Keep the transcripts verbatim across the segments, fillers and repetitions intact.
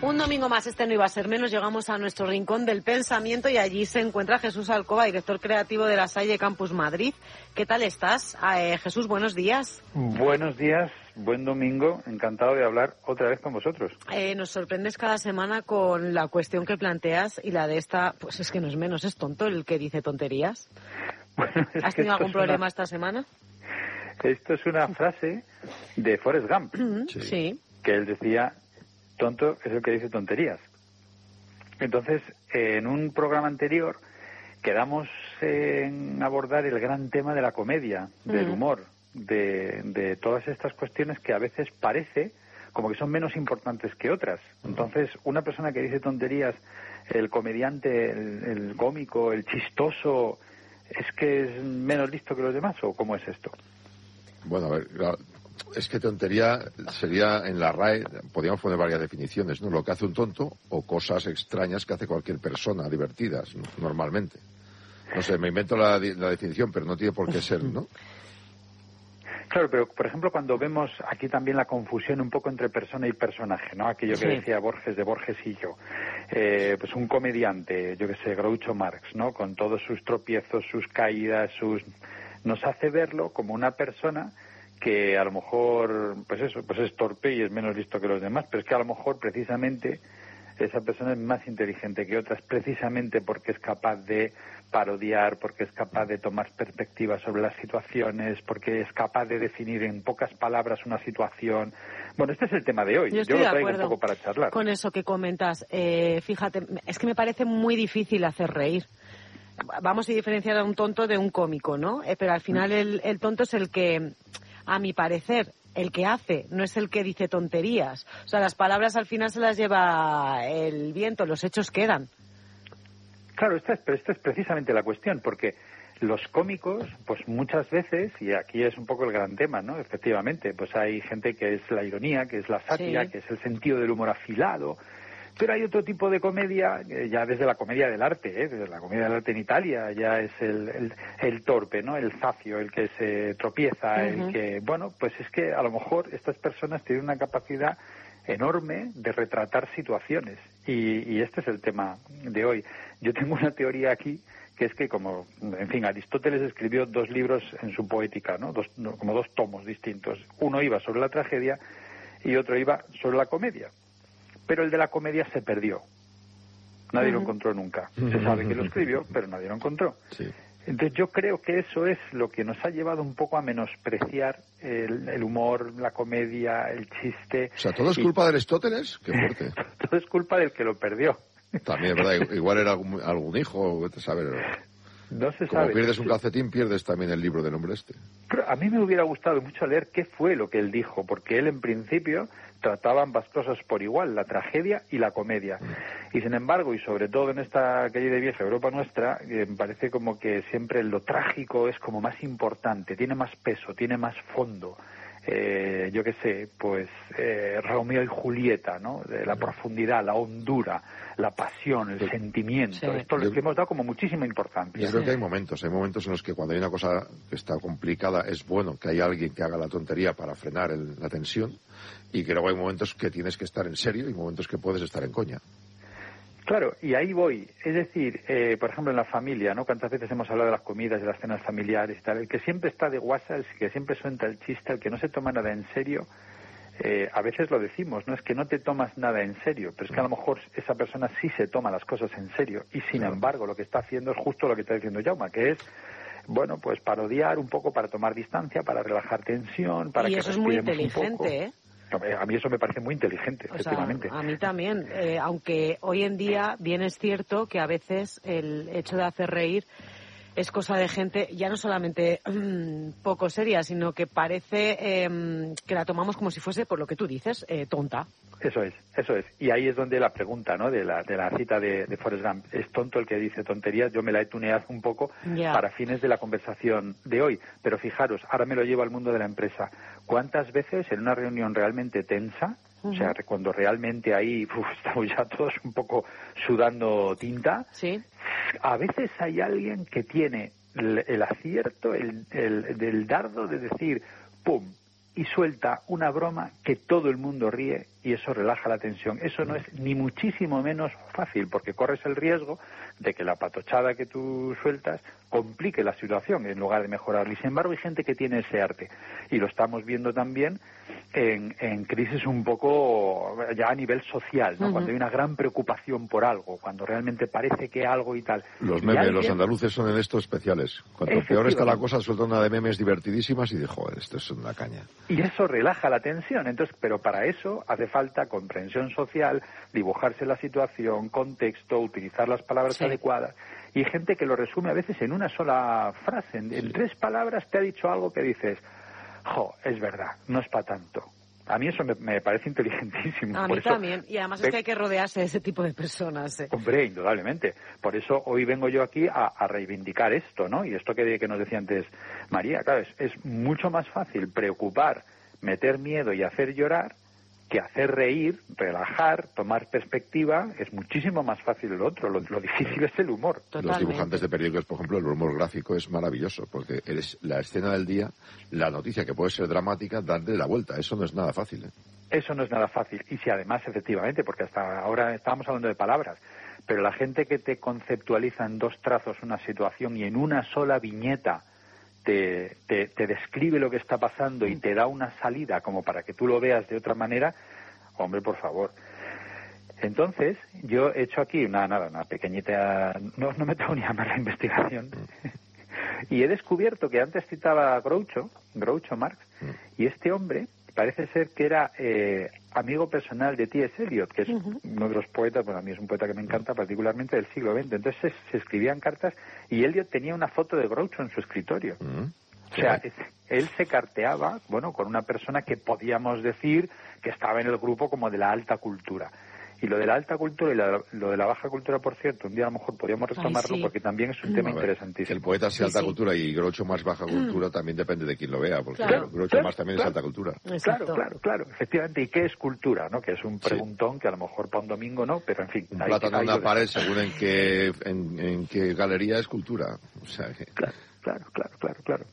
Un domingo más, este no iba a ser menos, llegamos a nuestro rincón del pensamiento y allí se encuentra Jesús Alcoba, director creativo de la Salle Campus Madrid. ¿Qué tal estás? Eh, Jesús, buenos días. Buenos días, buen domingo, encantado de hablar otra vez con vosotros. Eh, nos sorprendes cada semana con la cuestión que planteas y la de esta, pues es que no es menos, es tonto el que dice tonterías. Bueno, ¿Has tenido algún problema una... esta semana? Esto es una frase de Forrest Gump, sí. sí. que él decía, tonto es el que dice tonterías. Entonces, eh, en un programa anterior quedamos en abordar el gran tema de la comedia, del Mm. humor, de, de todas estas cuestiones que a veces parece como que son menos importantes que otras. Entonces, una persona que dice tonterías, el comediante, el, el cómico, el chistoso, ¿es que es menos listo que los demás o cómo es esto? Bueno, a ver, claro, es que tontería sería en la R A E, podríamos poner varias definiciones, ¿no? Lo que hace un tonto o cosas extrañas que hace cualquier persona, divertidas, ¿no? Normalmente. No sé, me invento la, la definición, pero no tiene por qué ser, ¿no? Claro, pero por ejemplo cuando vemos aquí también la confusión un poco entre persona y personaje, ¿no? Aquello que Sí. decía Borges de Borges y yo. Eh, pues un comediante, yo que sé, Groucho Marx, ¿no? Con todos sus tropiezos, sus caídas, sus... nos hace verlo como una persona que a lo mejor, pues eso, pues es torpe y es menos listo que los demás, pero es que a lo mejor precisamente esa persona es más inteligente que otras, precisamente porque es capaz de parodiar, porque es capaz de tomar perspectivas sobre las situaciones, porque es capaz de definir en pocas palabras una situación. Bueno, este es el tema de hoy. Yo, Yo lo traigo un poco para charlar. Con eso que comentas, eh, fíjate, es que me parece muy difícil hacer reír. Vamos a diferenciar a un tonto de un cómico, ¿no? Eh, pero al final el, el tonto es el que, a mi parecer, el que hace, no es el que dice tonterías. O sea, las palabras al final se las lleva el viento, los hechos quedan. Claro, esta es, pero esta es precisamente la cuestión, porque los cómicos, pues muchas veces, y aquí es un poco el gran tema, ¿no? Efectivamente, pues hay gente que es la ironía, que es la sátira, Sí. que es el sentido del humor afilado, pero hay otro tipo de comedia, eh, ya desde la comedia del arte, ¿eh? Desde la comedia del arte en Italia, ya es el, el, el torpe, ¿no? El zafio, el que se tropieza, Uh-huh. el que, bueno, pues es que a lo mejor estas personas tienen una capacidad enorme de retratar situaciones y, y este es el tema de hoy. Yo tengo una teoría aquí que es que como, en fin, Aristóteles escribió dos libros en su poética, ¿no? Dos, no, como dos tomos distintos. Uno iba sobre la tragedia y otro iba sobre la comedia. Pero el de la comedia se perdió. Nadie uh-huh. lo encontró nunca. Se sabe que lo escribió, pero nadie lo encontró. Sí. Entonces yo creo que eso es lo que nos ha llevado un poco a menospreciar el, el humor, la comedia, el chiste. O sea, ¿todo es culpa y... de Aristóteles? Qué fuerte. Todo es culpa del que lo perdió. También, ¿verdad? Igual era algún, algún hijo, vete a saber. No se Como sabe. pierdes un calcetín, pierdes también el libro del hombre este. Pero a mí me hubiera gustado mucho leer qué fue lo que él dijo, porque él en principio trataba ambas cosas por igual, la tragedia y la comedia. Mm. Y sin embargo, y sobre todo en esta querida y vieja Europa nuestra, eh, me parece como que siempre lo trágico es como más importante, tiene más peso, tiene más fondo. Eh, yo qué sé, pues eh, Romeo y Julieta, ¿no? De la profundidad, la hondura, la pasión, el sí. sentimiento. Sí. Esto le hemos dado como muchísima importancia. Yo creo que hay momentos, hay momentos en los que cuando hay una cosa que está complicada es bueno que haya alguien que haga la tontería para frenar el, la tensión y que luego hay momentos que tienes que estar en serio y momentos que puedes estar en coña. Claro, y ahí voy. Es decir, eh, por ejemplo, en la familia, ¿no? Cuántas veces hemos hablado de las comidas, de las cenas familiares y tal. El que siempre está de guasa, el que siempre suelta el chiste, el que no se toma nada en serio, eh, a veces lo decimos, ¿no? Es que no te tomas nada en serio, pero es que a lo mejor esa persona sí se toma las cosas en serio y, sin claro. embargo, lo que está haciendo es justo lo que está diciendo Jaume, que es, bueno, pues parodiar un poco para tomar distancia, para relajar tensión, para y que eso es muy inteligente, un poco. ¿eh? A mí eso me parece muy inteligente, o efectivamente. Sea, a mí también, eh, aunque hoy en día bien es cierto que a veces el hecho de hacer reír es cosa de gente ya no solamente um, poco seria, sino que parece eh, que la tomamos como si fuese, por lo que tú dices, eh, tonta. Eso es, eso es. Y ahí es donde la pregunta, ¿no? De la, de la cita de, de Forrest Gump. ¿Es tonto el que dice tonterías? Yo me la he tuneado un poco yeah. para fines de la conversación de hoy. Pero fijaros, ahora me lo llevo al mundo de la empresa. ¿Cuántas veces en una reunión realmente tensa, uh-huh. o sea, cuando realmente ahí uf, estamos ya todos un poco sudando tinta, ¿sí? A veces hay alguien que tiene el, el acierto, el, el del dardo de decir, ¡pum!, y suelta una broma que todo el mundo ríe y eso relaja la tensión. Eso no es ni muchísimo menos fácil, porque corres el riesgo de que la patochada que tú sueltas complique la situación en lugar de mejorarla. Y sin embargo hay gente que tiene ese arte, y lo estamos viendo también en, en crisis un poco ya a nivel social, ¿no? Uh-huh. Cuando hay una gran preocupación por algo, cuando realmente parece que algo y tal. Los memes, alguien... los andaluces son en esto especiales. Cuanto peor está la cosa, suelta una de memes divertidísimas y dijo, joder, esto es una caña. Y eso relaja la tensión. Entonces, pero para eso hace falta comprensión social, dibujarse la situación, contexto, utilizar las palabras sí. adecuadas. Y hay gente que lo resume a veces en una sola frase, en, sí. en tres palabras te ha dicho algo que dices, jo, es verdad, no es para tanto. A mí eso me, me parece inteligentísimo. A Por mí eso, también, y además es que hay que rodearse de ese tipo de personas. ¿eh? Hombre, indudablemente. Por eso hoy vengo yo aquí a, a reivindicar esto, ¿no? Y esto que, que nos decía antes María, claro, es, es mucho más fácil preocupar, meter miedo y hacer llorar que hacer reír, relajar, tomar perspectiva. Es muchísimo más fácil lo otro. Lo, lo difícil es el humor. Totalmente. Los dibujantes de periódicos, por ejemplo, el humor gráfico es maravilloso, porque eres la escena del día, la noticia que puede ser dramática, darle la vuelta. Eso no es nada fácil, ¿eh? Eso no es nada fácil. Y si además, efectivamente, porque hasta ahora estábamos hablando de palabras, pero la gente que te conceptualiza en dos trazos una situación y en una sola viñeta Te, te, te describe lo que está pasando y te da una salida como para que tú lo veas de otra manera, hombre, por favor. Entonces, yo he hecho aquí una, nada, una pequeñita, no, no me tengo ni a llamar la investigación, y he descubierto que antes citaba a Groucho, Groucho Marx, y este hombre parece ser que era eh, amigo personal de T S Eliot, que es uh-huh. uno de los poetas, bueno, a mí es un poeta que me encanta particularmente del siglo veinte. Entonces se, se escribían cartas y Eliot tenía una foto de Groucho en su escritorio. Uh-huh. O sea, es, él se carteaba, bueno, con una persona que podíamos decir que estaba en el grupo como de la alta cultura. Y lo de la alta cultura y la, lo de la baja cultura, por cierto, un día a lo mejor podríamos retomarlo. Ay, sí. Porque también es un tema ver, interesantísimo. Que el poeta sea sí, alta sí. cultura y Groucho más baja cultura también depende de quién lo vea, porque claro, Groucho claro, más también claro, es alta cultura. Exacto. Claro, claro, claro, efectivamente. ¿Y qué es cultura? ¿No? Que es un preguntón sí. que a lo mejor para un domingo no, pero en fin. Un plátano en una pared, según en qué, en, en qué galería es cultura. O sea, que... Claro, claro, claro, claro, claro.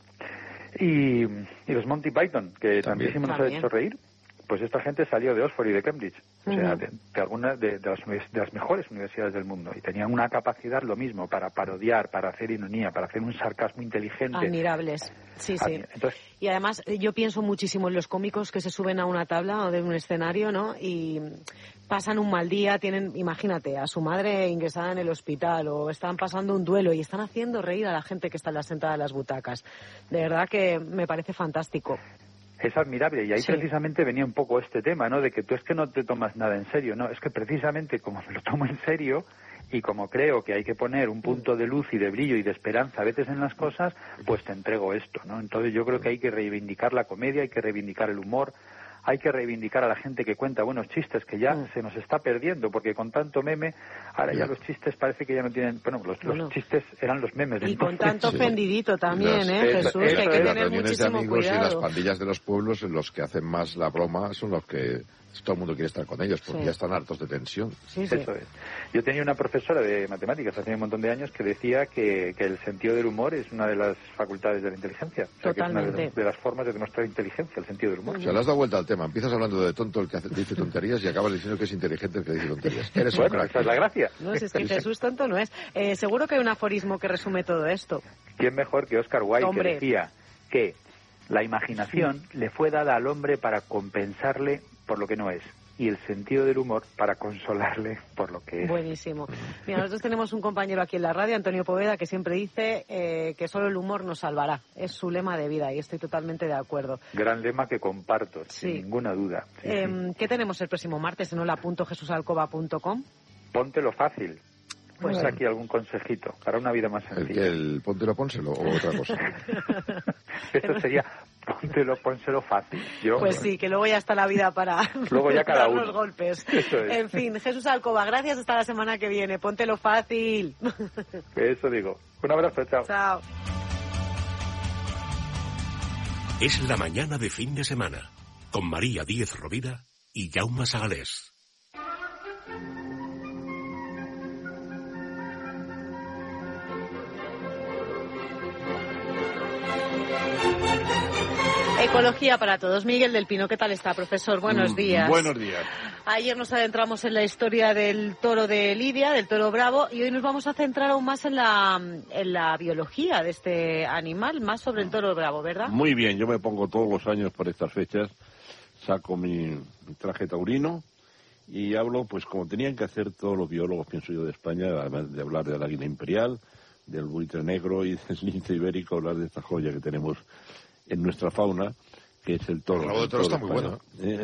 Y, y los Monty Python, que también nos ha hecho reír. Pues esta gente salió de Oxford y de Cambridge, o sea, de, de algunas de, de, las, de las mejores universidades del mundo, y tenían una capacidad lo mismo para parodiar, para hacer ironía, para hacer un sarcasmo inteligente. Admirables, sí, sí. Entonces, y además yo pienso muchísimo en los cómicos que se suben a una tabla o de un escenario, ¿no? Y pasan un mal día, tienen, imagínate, a su madre ingresada en el hospital o están pasando un duelo y están haciendo reír a la gente que está en la sentada de las butacas. De verdad que me parece fantástico. Es admirable, y ahí sí. precisamente venía un poco este tema, ¿no? De que tú es que no te tomas nada en serio, ¿no? Es que precisamente como me lo tomo en serio y como creo que hay que poner un punto de luz y de brillo y de esperanza a veces en las cosas, pues te entrego esto, ¿no? Entonces yo creo que hay que reivindicar la comedia, hay que reivindicar el humor, hay que reivindicar a la gente que cuenta buenos chistes, que ya mm. se nos está perdiendo, porque con tanto meme, ahora ya los chistes parece que ya no tienen... Bueno, los, los no. chistes eran los memes. Y con tanto ofendidito sí. también, las, ¿eh, Jesús? Que hay que tener muchísimo de amigos cuidado. Y las pandillas de los pueblos, los que hacen más la broma, son los que todo el mundo quiere estar con ellos, porque sí. ya están hartos de tensión. Sí, sí. Eso es. Yo tenía una profesora de matemáticas hace un montón de años que decía que, que el sentido del humor es una de las facultades de la inteligencia. O sea, Totalmente. Que es una de, de las formas de demostrar inteligencia, el sentido del humor. O sea, le has dado vuelta al tema. Empiezas hablando de tonto el que hace, dice tonterías y acabas diciendo que es inteligente el que dice tonterías. Eres bueno, un crack. esa es la gracia. No, si es que Jesús tonto no es. Eh, seguro que hay un aforismo que resume todo esto. ¿Quién mejor que Oscar Wilde, Hombre. que decía que la imaginación sí. le fue dada al hombre para compensarle por lo que no es, y el sentido del humor para consolarle por lo que es? Buenísimo. Mira, nosotros tenemos un compañero aquí en la radio, Antonio Poveda, que siempre dice eh, que solo el humor nos salvará. Es su lema de vida y estoy totalmente de acuerdo. Gran lema que comparto, sí. sin ninguna duda. Sí, eh, sí. ¿Qué tenemos el próximo martes en hola punto jesús alcoba punto com? Póntelo fácil. Pues Vamos aquí algún consejito para una vida más sencilla. ¿El que el póntelo, pónselo o otra cosa? Esto sería póntelo, pónselo fácil. Yo, pues sí, que luego ya está la vida para luego ya cada dar uno. los golpes. Eso es. En fin, Jesús Alcoba, gracias, hasta la semana que viene. Póntelo fácil. Eso digo. Un abrazo, chao. Chao. Es la mañana de fin de semana con María Díez Rovira y Jaume Sagalés. Ecología para todos. Miguel del Pino, ¿qué tal está, profesor? Buenos días. Buenos días. Ayer nos adentramos en la historia del toro de Lidia, del toro bravo, y hoy nos vamos a centrar aún más en la, en la biología de este animal, más sobre el toro bravo, ¿verdad? Muy bien, yo me pongo todos los años por estas fechas, saco mi, mi traje taurino y hablo, pues como tenían que hacer todos los biólogos, pienso yo, de España, además de hablar del águila imperial, del buitre negro y del lince ibérico, hablar de esta joya que tenemos en nuestra fauna, que es el toro. El rabo de toro está muy bueno. ¿Eh?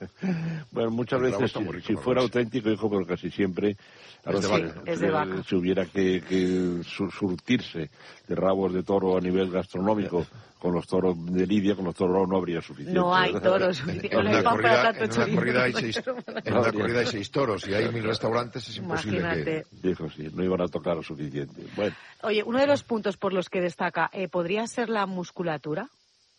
Bueno, muchas el veces, si, rico, si fuera auténtico, hijo, pero casi siempre es de vaca. Es de vaca. Si hubiera que, que surtirse de rabos de toro a nivel gastronómico con los toros de Lidia, con los toros no habría suficiente. No hay ¿verdad? toros. En una, corrida, en una corrida hay seis, en una corrida hay seis toros y hay mil restaurantes, es imposible. Imagínate. que... Dijo, sí, no iban a tocar lo suficiente. Bueno. Oye, uno de los puntos por los que destaca, eh, ¿podría ser la musculatura?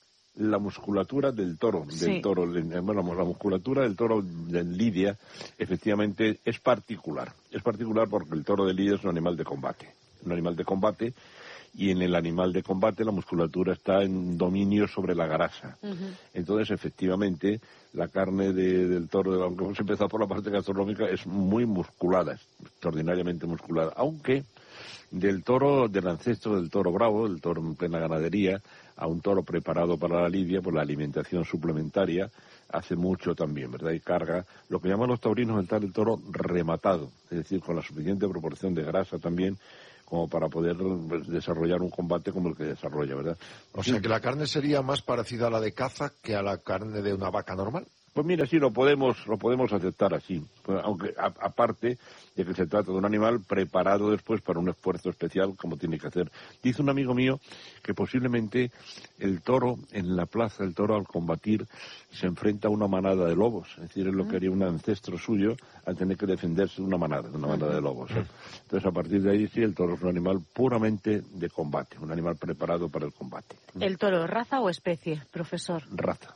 La musculatura del toro, del sí. toro, bueno, la musculatura del toro de Lidia, efectivamente, es particular. Es particular porque el toro de Lidia es un animal de combate. Un animal de combate, y en el animal de combate la musculatura está en dominio sobre la grasa. Uh-huh. Entonces, efectivamente, la carne de, del toro, aunque hemos empezado por la parte gastronómica, es muy musculada, es extraordinariamente musculada. Aunque del toro, del ancestro del toro bravo, del toro en plena ganadería, a un toro preparado para la lidia, por la alimentación suplementaria, hace mucho también, ¿verdad? Y carga, lo que llaman los taurinos el tal el toro rematado, es decir, con la suficiente proporción de grasa también, como para poder pues, desarrollar un combate como el que desarrolla, ¿verdad? O sea, que la carne sería más parecida a la de caza que a la carne de una vaca normal. Pues mira, sí, lo podemos, lo podemos aceptar así, aunque a, aparte de que se trata de un animal preparado después para un esfuerzo especial como tiene que hacer. Dice un amigo mío que posiblemente el toro en la plaza, el toro al combatir, se enfrenta a una manada de lobos, es decir, es lo que haría un ancestro suyo al tener que defenderse de una manada, de una manada de lobos. ¿eh? Entonces, a partir de ahí sí, el toro es un animal puramente de combate, un animal preparado para el combate. ¿El toro raza o especie, profesor? Raza.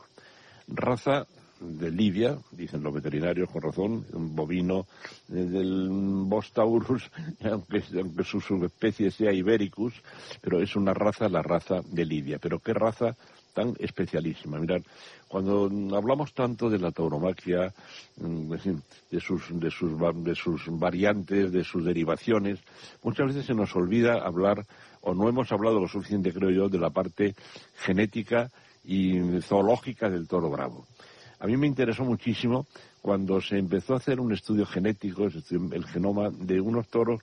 Raza de Lidia, dicen los veterinarios con razón, un bovino eh, del Bos taurus, aunque, aunque su subespecie sea Ibericus, pero es una raza, la raza de Lidia. Pero qué raza tan especialísima. Mirad, cuando hablamos tanto de la tauromaquia, de sus, de sus, de sus variantes, de sus derivaciones, muchas veces se nos olvida hablar, o no hemos hablado lo suficiente, creo yo, de la parte genética y zoológica del toro bravo. A mí me interesó muchísimo cuando se empezó a hacer un estudio genético, el genoma de unos toros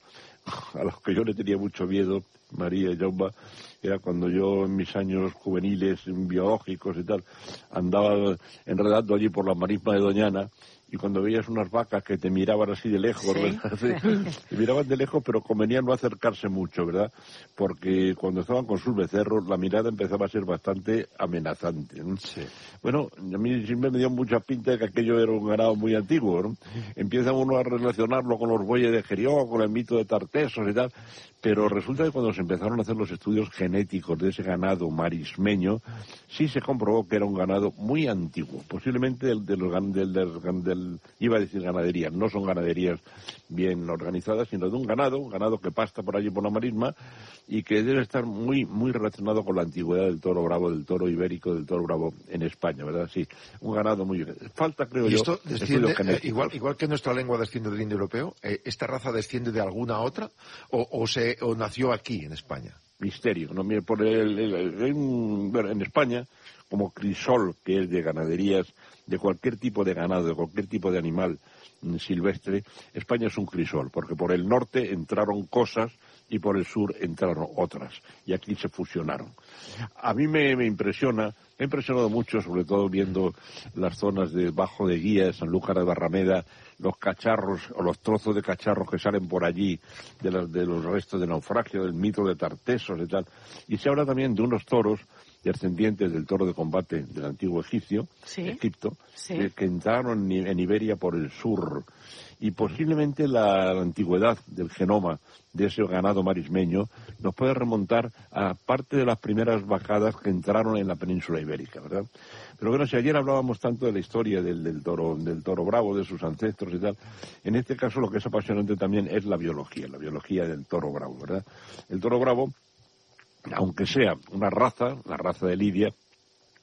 a los que yo le tenía mucho miedo, María y Jaume, era cuando yo en mis años juveniles, biológicos y tal, andaba enredando allí por la marisma de Doñana, y cuando veías unas vacas que te miraban así de lejos, ¿sí? ¿verdad? Te miraban de lejos, pero convenía no acercarse mucho, ¿verdad? Porque cuando estaban con sus becerros, la mirada empezaba a ser bastante amenazante, ¿no? Sí. Bueno, a mí siempre me dio mucha pinta de que aquello era un ganado muy antiguo, ¿no? Empieza uno a relacionarlo con los bueyes de Gerión, con el mito de Tartesos y tal, pero resulta que cuando se empezaron a hacer los estudios genéticos de ese ganado marismeño, sí se comprobó que era un ganado muy antiguo, posiblemente del, de los, del, del, del iba a decir ganaderías, no son ganaderías bien organizadas, sino de un ganado, un ganado que pasta por allí por la marisma y que debe estar muy muy relacionado con la antigüedad del toro bravo, del toro ibérico, del toro bravo en España, ¿verdad? Sí, un ganado muy... Falta, creo ¿Y yo, esto desciende, eh, igual, igual que nuestra lengua desciende del indoeuropeo, eh, ¿esta raza desciende de alguna otra o, o, se, o nació aquí, en España? Misterio, ¿no? Mire, por el, el, el, en, bueno, en España, como crisol, que es de ganaderías, de cualquier tipo de ganado, de cualquier tipo de animal silvestre, España es un crisol, porque por el norte entraron cosas y por el sur entraron otras, y aquí se fusionaron. A mí me, me impresiona, me ha impresionado mucho, sobre todo viendo las zonas de Bajo de Guía, de Sanlúcar de Barrameda, los cacharros o los trozos de cacharros que salen por allí de, las, de los restos de naufragio, del mito de Tartesos y tal. Y se habla también de unos toros descendientes del toro de combate del antiguo egipcio, ¿sí? Egipto, sí. Que, que entraron en, en Iberia por el sur. Y posiblemente la, la antigüedad del genoma de ese ganado marismeño nos puede remontar a parte de las primeras vacadas que entraron en la península ibérica, ¿verdad? Pero bueno, si ayer hablábamos tanto de la historia del, del toro del toro bravo, de sus ancestros y tal, en este caso lo que es apasionante también es la biología, la biología del toro bravo, ¿verdad? El toro bravo, aunque sea una raza, la raza de Lidia,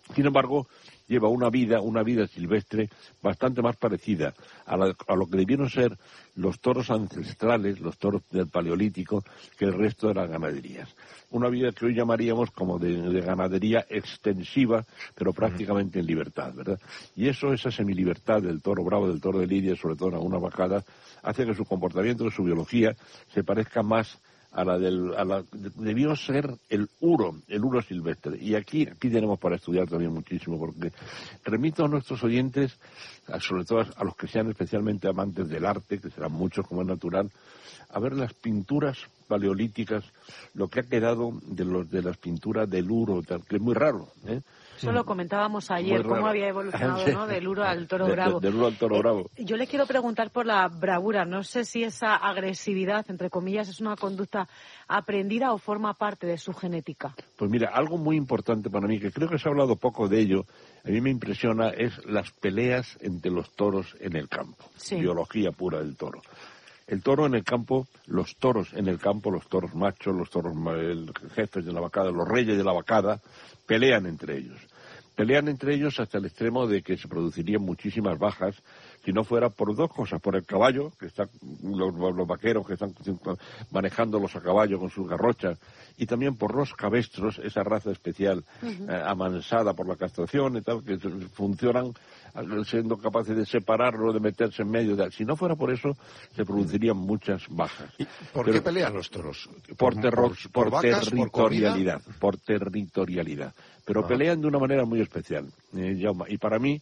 Sin embargo, lleva una vida, una vida silvestre bastante más parecida a, la, a lo que debieron ser los toros ancestrales, los toros del Paleolítico, que el resto de las ganaderías. Una vida que hoy llamaríamos como de, de ganadería extensiva, pero prácticamente en libertad, ¿verdad? Y eso, esa semilibertad del toro bravo, del toro de lidia, sobre todo en alguna vacada, hace que su comportamiento, su biología, se parezca más a la del, a la, debió ser el uro, el uro silvestre. Y aquí, aquí tenemos para estudiar también muchísimo, porque remito a nuestros oyentes, sobre todo a los que sean especialmente amantes del arte, que serán muchos como es natural, a ver las pinturas paleolíticas, lo que ha quedado de los de las pinturas del uro, que es muy raro, ¿eh? Eso lo comentábamos ayer, cómo había evolucionado, ¿no? Del uro al toro bravo. De, del uro al toro eh, bravo. Yo le quiero preguntar por la bravura. No sé si esa agresividad, entre comillas, es una conducta aprendida o forma parte de su genética. Pues mira, algo muy importante para mí, que creo que se ha hablado poco de ello, a mí me impresiona, es las peleas entre los toros en el campo. Sí. Biología pura del toro. El toro en el campo, los toros en el campo, los toros machos, los toros el, jefes de la vacada, los reyes de la vacada, pelean entre ellos. Pelean entre ellos hasta el extremo de que se producirían muchísimas bajas si no fuera por dos cosas, por el caballo, que están los, los vaqueros que están manejándolos a caballo con sus garrochas, y también por los cabestros, esa raza especial uh-huh. eh, amansada por la castración y tal, que funcionan siendo capaces de separarlo, de meterse en medio. De... Si no fuera por eso, se producirían muchas bajas. ¿Y ¿Por Pero, qué pelean los toros? Por, terror, por, por, por vacas, territorialidad, por, por territorialidad. Pero ah. pelean de una manera muy especial. Eh, y para mí,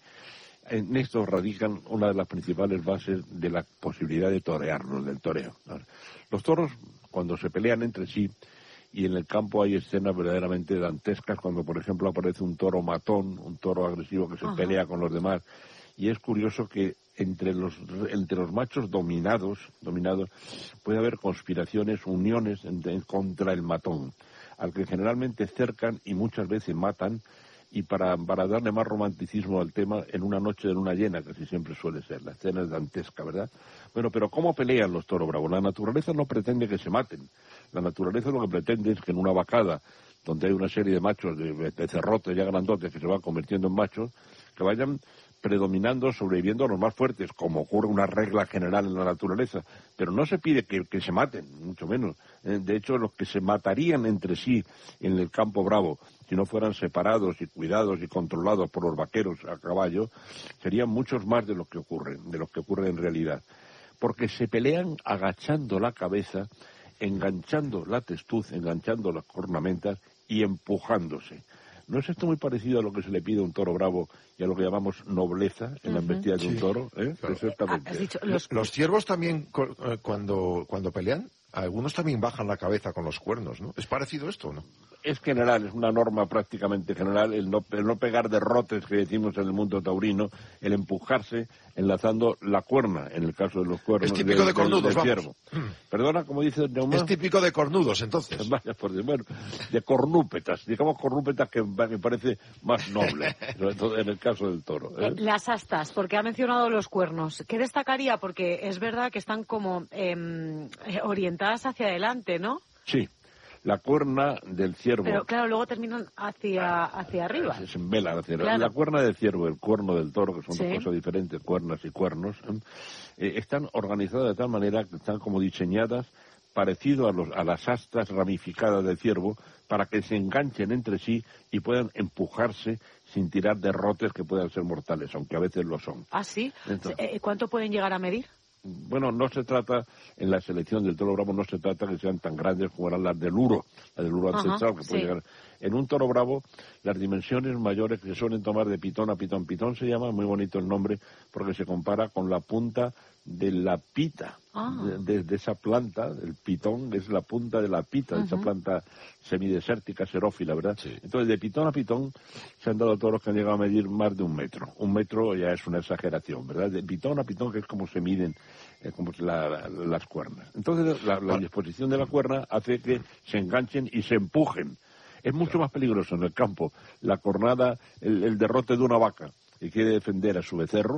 en esto radican una de las principales bases de la posibilidad de torearlos, del toreo. Los toros, cuando se pelean entre sí, y en el campo hay escenas verdaderamente dantescas, cuando por ejemplo aparece un toro matón, un toro agresivo que se Ajá. pelea con los demás, y es curioso que entre los entre los machos dominados, dominados puede haber conspiraciones, uniones en, en, contra el matón, al que generalmente cercan y muchas veces matan, y para, para darle más romanticismo al tema, en una noche de luna llena, que así siempre suele ser, la escena es dantesca, ¿verdad? Bueno, pero ¿cómo pelean los toros bravos? La naturaleza no pretende que se maten. La naturaleza lo que pretende es que en una vacada, donde hay una serie de machos, de, de cerrotes ya grandotes que se van convirtiendo en machos, que vayan predominando, sobreviviendo a los más fuertes, como ocurre una regla general en la naturaleza. Pero no se pide que, que se maten, mucho menos. De hecho, los que se matarían entre sí en el campo bravo, si no fueran separados y cuidados y controlados por los vaqueros a caballo, serían muchos más de lo que ocurre, de lo que ocurre en realidad. Porque se pelean agachando la cabeza, enganchando la testuz, enganchando las cornamentas y empujándose. ¿No es esto muy parecido a lo que se le pide a un toro bravo y a lo que llamamos nobleza en uh-huh. la embestida de sí, un toro? ¿eh? Claro. Exactamente. ¿Has dicho, los... los ciervos también, cuando, cuando pelean, algunos también bajan la cabeza con los cuernos, ¿no? ¿Es parecido esto o no? Es general, es una norma prácticamente general, el no, el no pegar derrotes que decimos en el mundo taurino, el empujarse enlazando la cuerna, en el caso de los cuernos. Es típico de, de cornudos, del, del vamos. Perdona, ¿cómo dice Neumar? Es típico de cornudos, entonces. Vaya por Dios, bueno, de cornúpetas, digamos cornúpetas que me parece más noble, sobre todo en el caso del toro. ¿eh? Las astas, porque ha mencionado los cuernos, ¿qué destacaría? Porque es verdad que están como eh, orientadas hacia adelante, ¿no? Sí. La cuerna del ciervo. Pero claro, luego terminan hacia, hacia arriba. Se envelan hacia arriba. Claro. La cuerna del ciervo, el cuerno del toro, que son sí. dos cosas diferentes, cuernas y cuernos, eh, están organizadas de tal manera que están como diseñadas parecido a, los, a las astas ramificadas del ciervo, para que se enganchen entre sí y puedan empujarse sin tirar derrotes que puedan ser mortales, aunque a veces lo son. ¿Ah, sí? Entonces, ¿cuánto pueden llegar a medir? Bueno, no se trata, en la selección del toro bravo, no se trata que sean tan grandes como eran las del uro, las del uro Ajá, ancestral, que puede sí. llegar. En un toro bravo, las dimensiones mayores que se suelen tomar de pitón a pitón, pitón se llama, muy bonito el nombre, porque se compara con la punta de la pita, ah. de, de, de esa planta, el pitón es la punta de la pita, uh-huh. de esa planta semidesértica, xerófila, ¿verdad? Sí. Entonces, de pitón a pitón se han dado toros que han llegado a medir más de un metro. Un metro ya es una exageración, ¿verdad? De pitón a pitón, que es como se miden eh, como la, la, las cuernas. Entonces, la, la disposición de la cuerna hace que se enganchen y se empujen. Es mucho más peligroso en el campo la cornada, el, el derrote de una vaca que quiere defender a su becerro,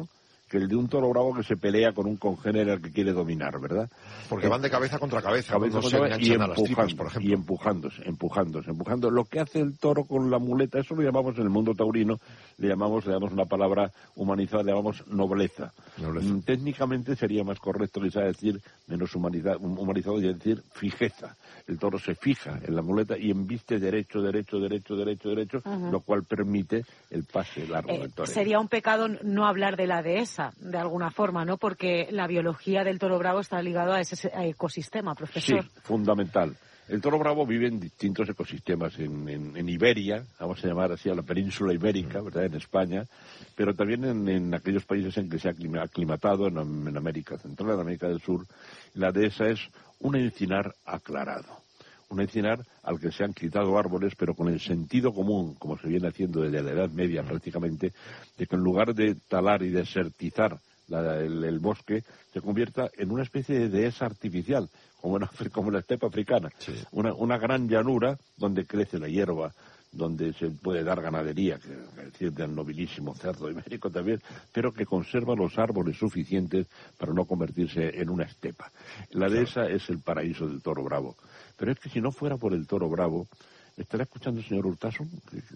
que el de un toro bravo que se pelea con un congénere al que quiere dominar, ¿verdad? Porque van de cabeza contra cabeza, cabeza no contra se cabeza y enganchan a las tripas, empujando, por ejemplo. y empujándose, empujándose, empujando. Lo que hace el toro con la muleta, eso lo llamamos en el mundo taurino, le llamamos, le damos una palabra humanizada, le llamamos nobleza. nobleza. Mm, técnicamente sería más correcto quizá decir, menos humanizado, humanizado, y decir fijeza. El toro se fija en la muleta y embiste derecho, derecho, derecho, derecho, derecho, uh-huh. lo cual permite el pase largo eh, del toro. Sería un pecado no hablar de la dehesa, de alguna forma, ¿no? Porque la biología del toro bravo está ligado a ese ecosistema, profesor. Sí, fundamental. El toro bravo vive en distintos ecosistemas, en, en, en Iberia, vamos a llamar así a la península ibérica, ¿verdad?, en España, pero también en, en aquellos países en que se ha aclimatado, en, en América Central, en América del Sur. La dehesa es un encinar aclarado, un encinar al que se han quitado árboles, pero con el sentido común, como se viene haciendo desde la Edad Media prácticamente, de que en lugar de talar y desertizar La, el, el bosque se convierta en una especie de dehesa artificial, como en, como en la estepa africana, sí. una, una gran llanura donde crece la hierba, donde se puede dar ganadería, que es decir, del nobilísimo cerdo ibérico también, pero que conserva los árboles suficientes para no convertirse en una estepa. La dehesa claro. es el paraíso del toro bravo, pero es que si no fuera por el toro bravo, ¿estará escuchando el señor Urtasun?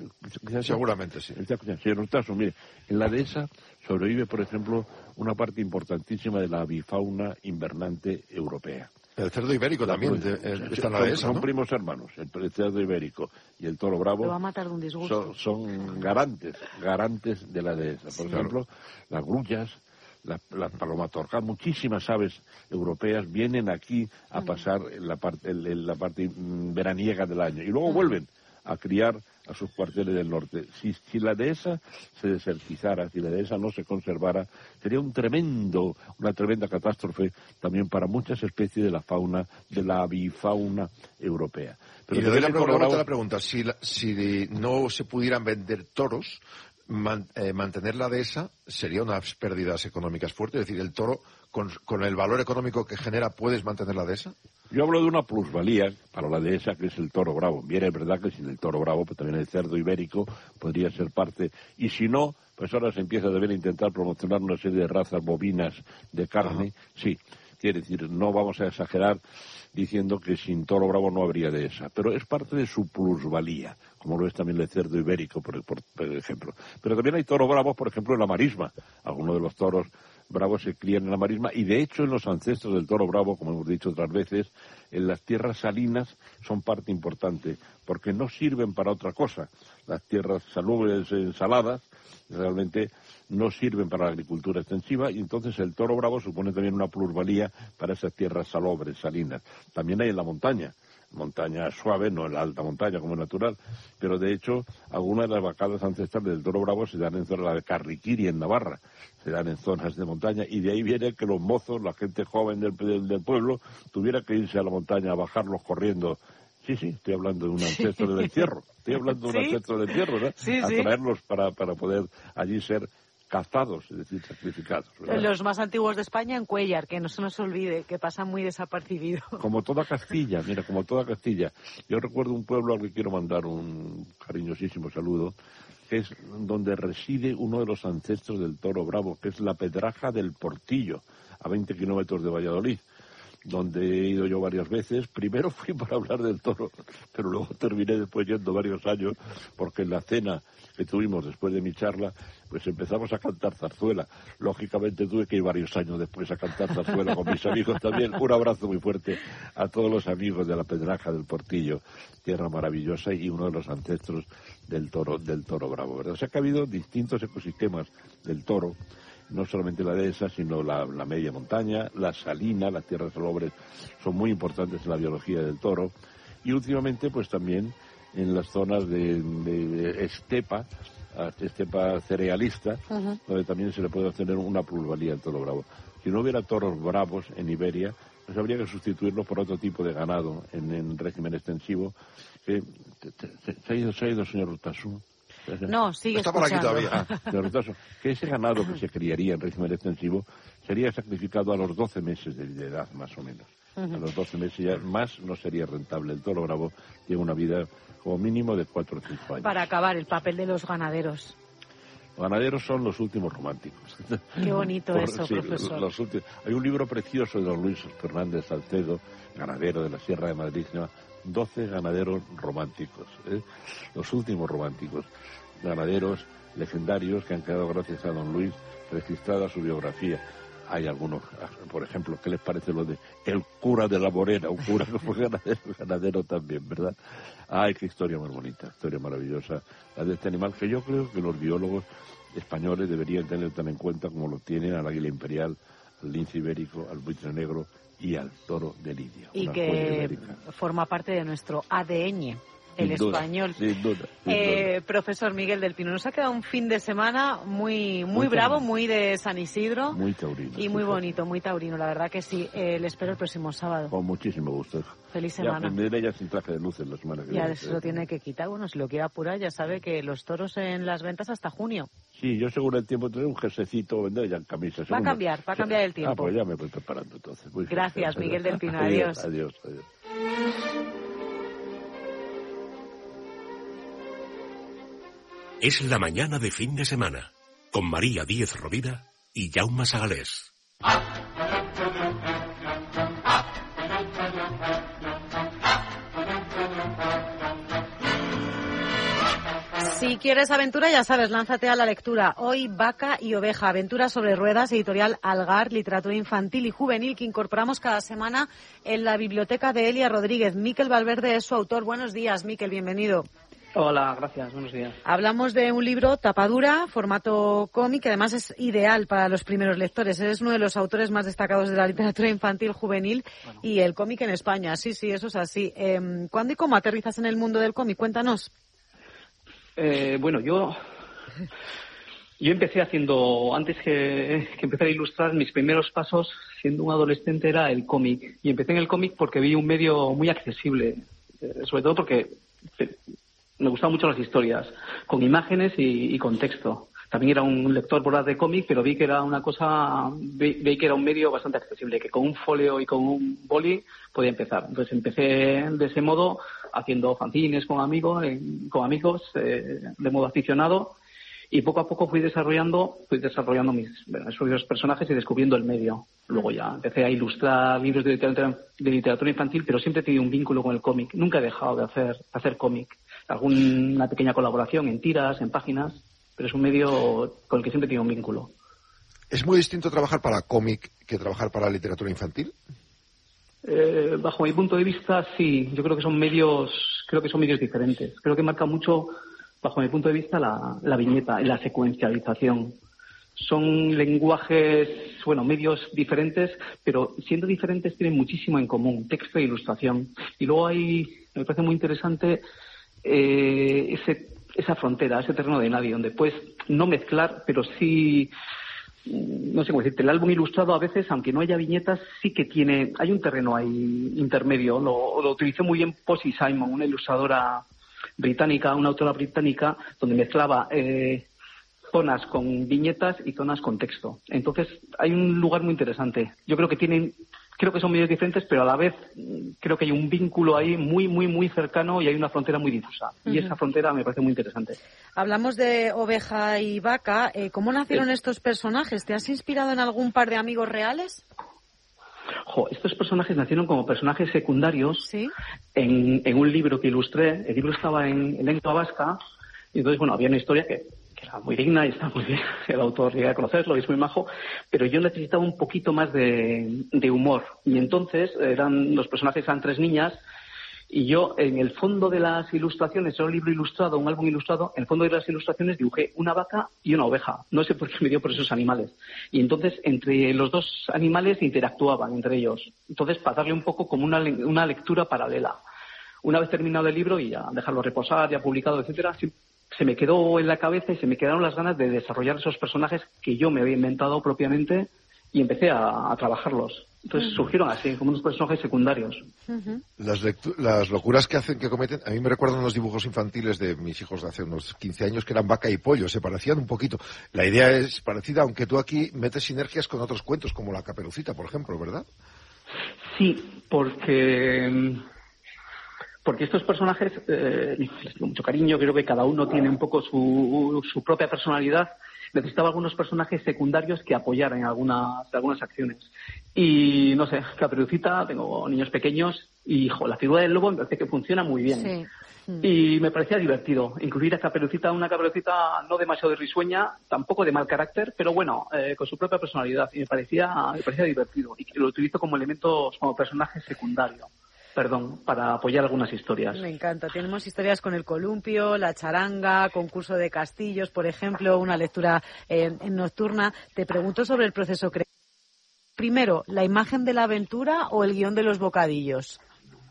Seguramente sí. Está escuchando. Señor Urtasun, mire, en la dehesa sobrevive, por ejemplo, una parte importantísima de la avifauna invernante europea. El cerdo ibérico la también de, eh, está en la dehesa, Son ¿no? primos hermanos, el, el cerdo ibérico y el toro bravo. Lo va a matar de un disgusto. Son, son garantes, garantes de la dehesa. Por sí, ejemplo, claro. las grullas, las la palomatorjas, muchísimas aves europeas vienen aquí a pasar la parte, el, la parte veraniega del año y luego vuelven a criar a sus cuarteles del norte. Si, si la dehesa se desertizara, si la dehesa no se conservara, sería un tremendo, una tremenda catástrofe también para muchas especies de la fauna, de la avifauna europea. Pero y le doy la, pregunta, la pregunta, si, la, si no se pudieran vender toros, Man, eh, mantener la dehesa sería unas pérdidas económicas fuertes. Es decir, el toro, con, con el valor económico que genera, ¿puedes mantener la dehesa? Yo hablo de una plusvalía para la dehesa, que es el toro bravo. Bien, es verdad que sin el toro bravo, pues también el cerdo ibérico podría ser parte. Y si no, pues ahora se empieza a deber intentar promocionar una serie de razas bovinas de carne. Ajá. Sí, quiere decir, no vamos a exagerar diciendo que sin toro bravo no habría dehesa, pero es parte de su plusvalía, como lo es también el cerdo ibérico, por, por, por ejemplo. Pero también hay toros bravos, por ejemplo, en la marisma. Algunos de los toros bravos se crían en la marisma, y de hecho en los ancestros del toro bravo, como hemos dicho otras veces, en las tierras salinas son parte importante, porque no sirven para otra cosa. Las tierras salubres, eh, saladas, realmente no sirven para la agricultura extensiva, y entonces el toro bravo supone también una plusvalía para esas tierras salobres, salinas. También hay en la montaña, montaña suave, no en la alta montaña como es natural, pero de hecho algunas de las vacadas ancestrales del toro bravo se dan en zona de Carriquiri, en Navarra, se dan en zonas de montaña, y de ahí viene que los mozos, la gente joven del, del, del pueblo, tuviera que irse a la montaña a bajarlos corriendo. Sí, sí, estoy hablando de un ancestro del encierro, estoy hablando de un ¿Sí? ancestro del encierro, ¿no? Sí, a sí. traerlos para, para poder allí ser cazados, es decir, sacrificados, ¿verdad? Los más antiguos de España en Cuéllar, que no se nos olvide, que pasan muy desapercibidos. Como toda Castilla, mira, como toda Castilla. Yo recuerdo un pueblo al que quiero mandar un cariñosísimo saludo, que es donde reside uno de los ancestros del toro bravo, que es la Pedraja del Portillo, a veinte kilómetros de Valladolid, donde he ido yo varias veces. Primero fui para hablar del toro, pero luego terminé después yendo varios años, porque en la cena que tuvimos después de mi charla, pues empezamos a cantar zarzuela. Lógicamente tuve que ir varios años después a cantar zarzuela con mis amigos también. Un abrazo muy fuerte a todos los amigos de la Pedraja del Portillo, tierra maravillosa y uno de los ancestros del toro, del toro bravo, ¿verdad? O sea que ha habido distintos ecosistemas del toro, no solamente la dehesa, sino la, la media montaña, la salina, las tierras salobres son muy importantes en la biología del toro, y últimamente pues también en las zonas de, de, de estepa, estepa cerealista, uh-huh. donde también se le puede obtener una plusvalía al toro bravo. Si no hubiera toros bravos en Iberia, pues habría que sustituirlos por otro tipo de ganado en, en régimen extensivo. Que, se, se, se, ha ido, se ha ido, señor Urtasun. No, sigue Está por aquí todavía. Ah, señor Urtasun, que ese ganado que se criaría en régimen extensivo sería sacrificado a los doce meses de, de edad, más o menos. Uh-huh. A los doce meses ya más no sería rentable. El toro bravo tiene una vida como mínimo de cuatro o cinco años. Para acabar, el papel de los ganaderos. ganaderos son los últimos románticos. Qué bonito Por, eso, sí, profesor. Los últimos. Hay un libro precioso de don Luis Fernández Salcedo, ganadero de la Sierra de Madrid, que se llama doce ganaderos románticos, ¿eh? Los últimos románticos, ganaderos legendarios que han quedado gracias a don Luis registrada su biografía. Hay algunos, por ejemplo, ¿qué les parece lo de el cura de la Morena? Un cura que fue ganadero, ganadero también, ¿verdad? Ay, qué historia más bonita, historia maravillosa, la de este animal que yo creo que los biólogos españoles deberían tener tan en cuenta como lo tienen al águila imperial, al lince ibérico, al buitre negro y al toro de Lidia. Y que forma parte de nuestro A D N. El Sin duda, español. Sin duda, sin eh, duda. Profesor Miguel del Pino, nos ha quedado un fin de semana muy muy, muy bravo, taurino. Muy de San Isidro. Muy taurino. Y muy bonito, muy taurino, la verdad que sí. Eh, le espero el próximo sábado. Con muchísimo gusto. Feliz semana. Ya, vendré ya sin traje de luces la semana que ya viene. Ya se lo tiene que quitar. Bueno, si lo quiere apurar, ya sabe que los toros en las ventas hasta junio. Sí, yo según el tiempo tendré un jersecito, vendré ya en camisa. Va a cambiar, va a cambiar el tiempo. Ah, pues ya me voy preparando entonces. Muy Gracias, bien. Miguel del Pino. Adiós. Adiós, adiós. Es la mañana de fin de semana, con María Díez Rovira y Jaume Sagalés. Si quieres aventura, ya sabes, lánzate a la lectura. Hoy, Vaca y Oveja, aventura sobre ruedas, editorial Algar, literatura infantil y juvenil que incorporamos cada semana en la biblioteca de Elia Rodríguez. Miquel Valverde es su autor. Buenos días, Miquel, bienvenido. Hola, gracias, buenos días. Hablamos de un libro tapadura, formato cómic, que además es ideal para los primeros lectores. Eres uno de los autores más destacados de la literatura infantil juvenil bueno. y el cómic en España. Sí, sí, eso es así. Eh, ¿Cuándo y cómo aterrizas en el mundo del cómic? Cuéntanos. Eh, bueno, yo yo empecé haciendo, antes que, que empezar a ilustrar, mis primeros pasos siendo un adolescente era el cómic. Y empecé en el cómic porque vi un medio muy accesible, eh, sobre todo porque me gustaban mucho las historias, con imágenes y, y con texto. También era un lector voraz de cómic, pero vi que era una cosa, vi, vi que era un medio bastante accesible, que con un folio y con un boli podía empezar. Entonces empecé de ese modo, haciendo fanzines con amigos, eh, con amigos eh, de modo aficionado, y poco a poco fui desarrollando, fui desarrollando mis, bueno, mis propios personajes y descubriendo el medio. Luego ya empecé a ilustrar libros de literatura, de literatura infantil, pero siempre he tenido un vínculo con el cómic. Nunca he dejado de hacer, hacer cómic. Alguna pequeña colaboración en tiras, en páginas, pero es un medio con el que siempre he tenido un vínculo. ¿Es muy distinto trabajar para cómic que trabajar para literatura infantil? Eh, bajo mi punto de vista, sí. Yo creo que son medios, creo que son medios diferentes. Creo que marca mucho, bajo mi punto de vista, la, la viñeta, la secuencialización. Son lenguajes, bueno, medios diferentes, pero siendo diferentes tienen muchísimo en común, texto e ilustración. Y luego hay, me parece muy interesante, eh, ese, esa frontera, ese terreno de nadie, donde puedes no mezclar, pero sí, no sé cómo decirte, el álbum ilustrado a veces, aunque no haya viñetas, sí que tiene, hay un terreno ahí intermedio. Lo, lo utilizó muy bien Posy Simon, una ilustradora británica, una autora británica, donde mezclaba eh, zonas con viñetas y zonas con texto. Entonces hay un lugar muy interesante. Yo creo que tienen, creo que son medios diferentes, pero a la vez creo que hay un vínculo ahí muy, muy, muy cercano y hay una frontera muy difusa. Uh-huh. Y esa frontera me parece muy interesante. Hablamos de Oveja y Vaca. Eh, ¿Cómo nacieron eh. estos personajes? ¿Te has inspirado en algún par de amigos reales? Jo, estos personajes nacieron como personajes secundarios. ¿Sí? en, en un libro que ilustré. El libro estaba en, en lengua vasca y entonces, bueno, había una historia que, que era muy digna y está muy bien. El autor llegué a conocerlo y es muy majo, pero yo necesitaba un poquito más de, de humor. Y entonces eran los personajes eran tres niñas y yo en el fondo de las ilustraciones, era un libro ilustrado, un álbum ilustrado, en el fondo de las ilustraciones dibujé una vaca y una oveja. No sé por qué me dio por esos animales. Y entonces entre los dos animales interactuaban entre ellos. Entonces para darle un poco como una, una lectura paralela. Una vez terminado el libro y ya dejarlo reposar, ya publicado, etcétera, se me quedó en la cabeza y se me quedaron las ganas de desarrollar esos personajes que yo me había inventado propiamente y empecé a, a trabajarlos. Entonces uh-huh. surgieron así, como unos personajes secundarios. Uh-huh. Las, lectu- las locuras que hacen, que cometen, a mí me recuerdan los dibujos infantiles de mis hijos de hace unos quince años, que eran Vaca y Pollo, se parecían un poquito. La idea es parecida, aunque tú aquí metes sinergias con otros cuentos, como La Caperucita, por ejemplo, ¿verdad? Sí, porque... Porque estos personajes eh, les tengo mucho cariño, creo que cada uno tiene un poco su, su propia personalidad necesitaba algunos personajes secundarios que apoyaran en algunas, algunas acciones. Y, no sé, Caperucita, tengo niños pequeños y, jo, la figura del lobo me parece que funciona muy bien. Sí. Y me parecía divertido incluir a Caperucita, una Caperucita no demasiado risueña, tampoco de mal carácter, pero bueno, eh, con su propia personalidad. Y me parecía, me parecía divertido. Y lo utilizo como elemento, como personaje secundario. Perdón, para apoyar algunas historias. Me encanta. Tenemos historias con el columpio, la charanga, concurso de castillos, por ejemplo, una lectura eh, en nocturna. Te pregunto sobre el proceso creativo. Primero, ¿la imagen de la aventura o el guión de los bocadillos?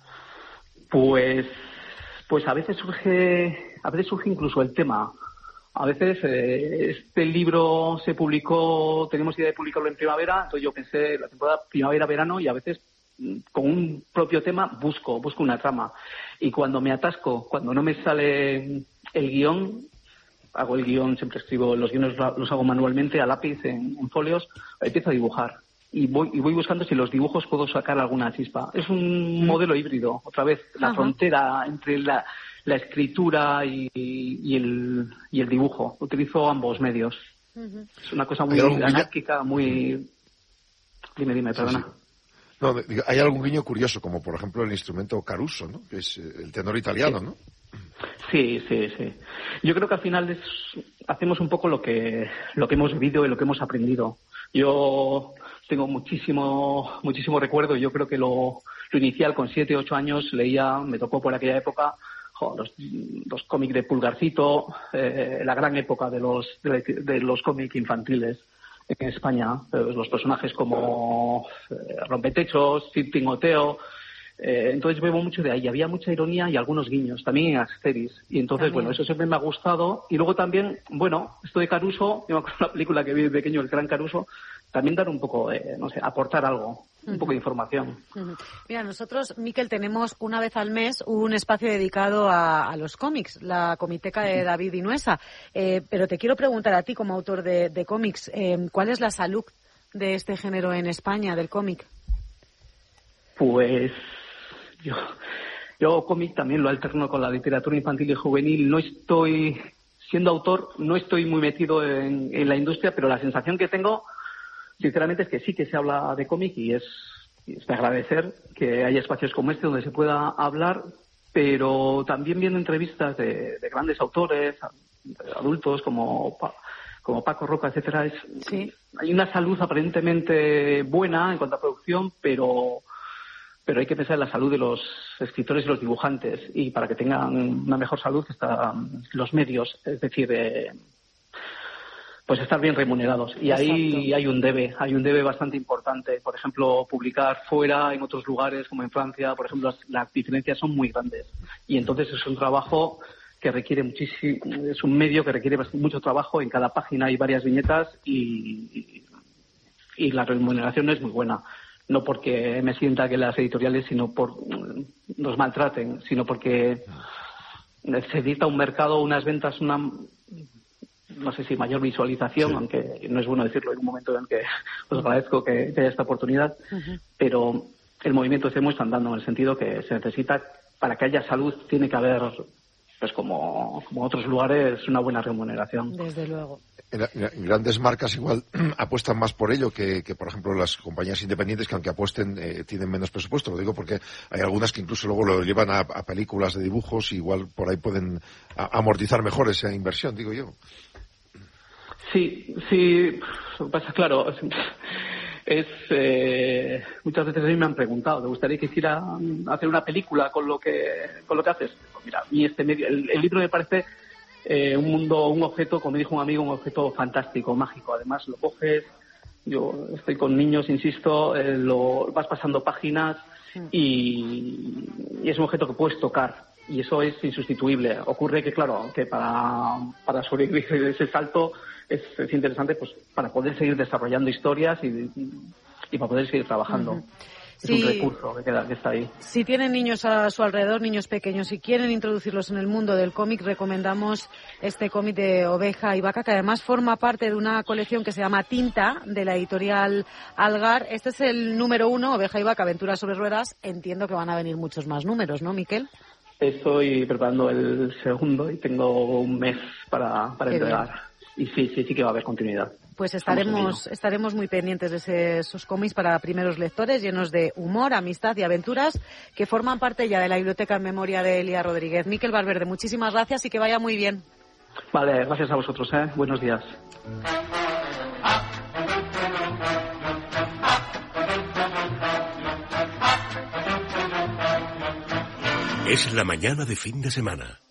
Pues, pues a veces surge, a veces surge incluso el tema. A veces eh, este libro se publicó, teníamos idea de publicarlo en primavera, entonces yo pensé la temporada primavera-verano y a veces con un propio tema busco, busco una trama. Y cuando me atasco, cuando no me sale el guión, hago el guión, siempre escribo, los guiones los hago manualmente a lápiz en, en folios, empiezo a dibujar. Y voy, y voy buscando si los dibujos puedo sacar alguna chispa. Es un modelo híbrido, otra vez, la Ajá. frontera entre la, la escritura y, y, el, y el dibujo. Utilizo ambos medios. Uh-huh. Es una cosa muy anárquica, muy... Dime, dime, perdona. Sí, sí. No, hay algún guiño curioso, como por ejemplo el instrumento Caruso, ¿no? Que es el tenor italiano, ¿no? Sí, sí, sí. Yo creo que al final es, hacemos un poco lo que lo que hemos vivido y lo que hemos aprendido. Yo tengo muchísimo muchísimo recuerdo. Yo creo que lo, lo inicial con siete, ocho años leía, me tocó por aquella época jo, los, los cómics de Pulgarcito, eh, la gran época de los de, de los cómics infantiles en España, pues los personajes como eh, Rompetechos, Cid Timoteo, eh, entonces bebo mucho de ahí. Había mucha ironía y algunos guiños, también en Asterix. Y entonces, también. Bueno, eso siempre me ha gustado. Y luego también, bueno, esto de Caruso, yo me acuerdo de una película que vi de pequeño, El Gran Caruso, también dar un poco, eh, no sé, aportar algo, un uh-huh. poco de información. Uh-huh. Mira, nosotros, Miquel, tenemos una vez al mes un espacio dedicado a, a los cómics, la Comiteca de David Inuesa. Eh, pero te quiero preguntar a ti, como autor de, de cómics, eh, ¿cuál es la salud de este género en España, del cómic? Pues yo, yo cómic también lo alterno con la literatura infantil y juvenil. No estoy, siendo autor, no estoy muy metido en, en la industria, pero la sensación que tengo, sinceramente, es que sí que se habla de cómic y es, es de agradecer que haya espacios como este donde se pueda hablar, pero también viendo entrevistas de, de grandes autores, adultos como, como Paco Roca, etcétera, es, sí. Hay una salud aparentemente buena en cuanto a producción, pero pero hay que pensar en la salud de los escritores y los dibujantes, y para que tengan una mejor salud están los medios, es decir, eh, pues estar bien remunerados. Y Exacto. ahí hay un debe, hay un debe bastante importante. Por ejemplo, publicar fuera, en otros lugares, como en Francia, por ejemplo, las, las diferencias son muy grandes. Y entonces es un trabajo que requiere muchísimo, es un medio que requiere mucho trabajo. En cada página hay varias viñetas y, y la remuneración no es muy buena. No porque me sienta que las editoriales sino por nos maltraten, sino porque se dicta un mercado, unas ventas, una... no sé si mayor visualización, sí. aunque no es bueno decirlo en un momento en que os agradezco que, que haya esta oportunidad, uh-huh. pero el movimiento se muestra andando en el sentido que se necesita, para que haya salud, tiene que haber, pues como, como otros lugares, una buena remuneración. Desde luego. En, en grandes marcas igual apuestan más por ello que, que, por ejemplo, las compañías independientes, que aunque apuesten eh, tienen menos presupuesto. Lo digo porque hay algunas que incluso luego lo llevan a, a películas de dibujos y igual por ahí pueden a, amortizar mejor esa inversión, digo yo. Sí, sí, pasa claro. Es eh, muchas veces a mí me han preguntado, ¿te gustaría que hiciera hacer una película con lo que con lo que haces? Pues mira, a mí este medio, el, el libro me parece eh, un mundo, un objeto, como dijo un amigo, un objeto fantástico, mágico. Además lo coges, yo estoy con niños, insisto, eh, lo vas pasando páginas y, y es un objeto que puedes tocar. Y eso es insustituible. Ocurre que, claro, que para, para sobrevivir ese salto es, es interesante pues para poder seguir desarrollando historias y, y para poder seguir trabajando. Uh-huh. Es sí, un recurso que, queda, que está ahí. Si tienen niños a su alrededor, niños pequeños, y quieren introducirlos en el mundo del cómic, recomendamos este cómic de Oveja y Vaca, que además forma parte de una colección que se llama Tinta, de la editorial Algar. Este es el número uno, Oveja y Vaca, Aventuras sobre Ruedas. Entiendo que van a venir muchos más números, ¿no, Miquel? Estoy preparando el segundo y tengo un mes para, para entregar. y sí, sí, sí que va a haber continuidad. Pues estaremos estaremos muy pendientes de ese, esos cómics para primeros lectores, llenos de humor, amistad y aventuras, que forman parte ya de la biblioteca en memoria de Elia Rodríguez. Miquel Valverde, muchísimas gracias y que vaya muy bien. Vale, gracias a vosotros, ¿eh? Buenos días. Es la mañana de fin de semana.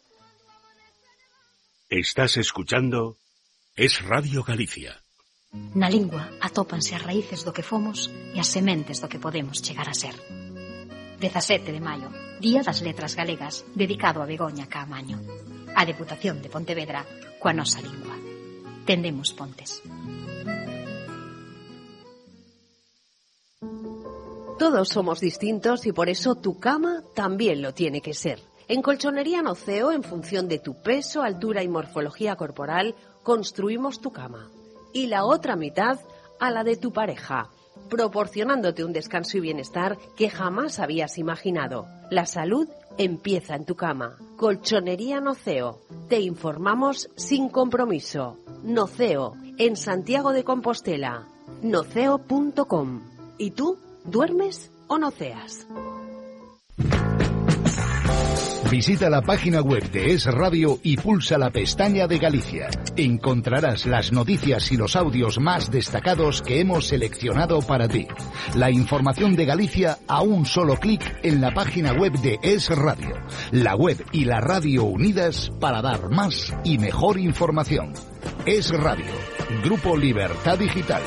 Estás escuchando Es Radio Galicia. Na lingua atópanse as raíces do que fomos e as sementes do que podemos chegar a ser. dezasete de maio, Día das Letras Galegas, dedicado a Begoña Caamaño. A Deputación de Pontevedra, coa nosa lingua. Tendemos pontes. Todos somos distintos y por eso tu cama también lo tiene que ser. En Colchonería Noceo, en función de tu peso, altura y morfología corporal, construimos tu cama. Y la otra mitad a la de tu pareja, proporcionándote un descanso y bienestar que jamás habías imaginado. La salud empieza en tu cama. Colchonería Noceo. Te informamos sin compromiso. Noceo, en Santiago de Compostela. noceo punto com. ¿Y tú, duermes o noceas? Visita la página web de Es Radio y pulsa la pestaña de Galicia. Encontrarás las noticias y los audios más destacados que hemos seleccionado para ti. La información de Galicia a un solo clic en la página web de Es Radio. La web y la radio unidas para dar más y mejor información. Es Radio, Grupo Libertad Digital.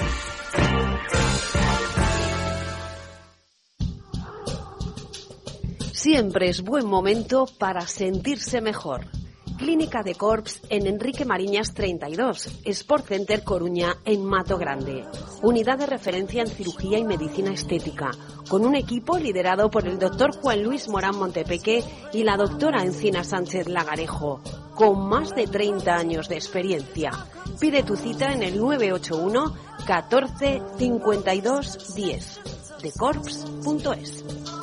Siempre es buen momento para sentirse mejor. Clínica de Corps en Enrique Mariñas treinta y dos, Sport Center Coruña en Mato Grande. Unidad de referencia en cirugía y medicina estética, con un equipo liderado por el doctor Juan Luis Morán Montepeque y la doctora Encina Sánchez Lagarejo, con más de treinta años de experiencia. Pide tu cita en el nueve ocho uno catorce cincuenta y dos diez, de corps punto es.